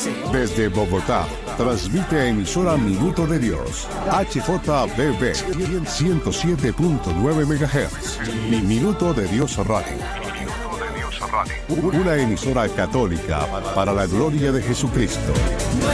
Desde Bogotá, transmite emisora Minuto de Dios, HJBB 107.9 MHz, Minuto de Dios Radio. Una emisora católica para la gloria de Jesucristo.